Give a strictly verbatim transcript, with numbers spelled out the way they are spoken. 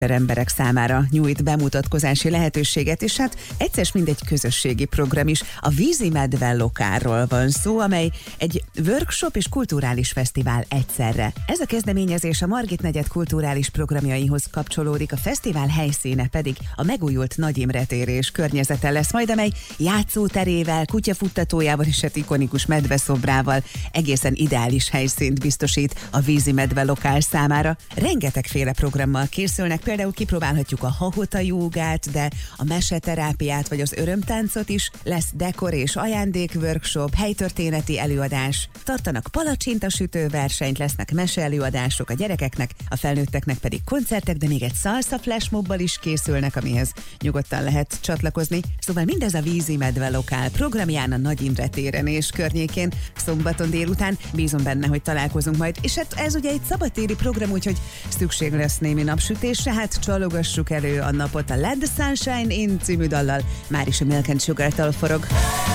emberek számára nyújt bemutatkozási lehetőséget, és hát egyszer mind egy közösségi program is. A Vízi Medve Lokálról van szó, amely egy workshop és kulturális fesztivál egyszerre. Ez a kezdeményezés a Margit negyed kulturális programjaihoz kapcsolódik, a fesztivál helyszíne pedig a megújult Nagy Imre tér és környezete lesz majd, amely játszóterével, kutyafuttatójával és hát ikonikus medveszobrával egészen ideális helyszínt biztosít a Vízi Medve Lokál számára. Rengetegféle programmal készülnek, például kipróbálhatjuk a hahota jógát, de a meseterápiát vagy az örömtáncot is, lesz dekor és ajándék workshop, helytörténeti előadás, tartanak palacsintasütő versenyt, lesznek meseelőadások a gyerekeknek, a felnőtteknek pedig koncertek, de még egy salsa flashmobbal is készülnek, amihez nyugodtan lehet csatlakozni. Szóval mindez a Vízi Medve Lokál programján a Nagy Imre téren és környékén szombaton délután. Bízom benne, hogy találkozunk majd, és hát ez ugye egy szabadtéri program, úgyhogy szükség lesz némi napsütésre, hát csalogassuk elő a napot a Let the Sunshine In című dallal, már is a Milk and Sugar-tól forog.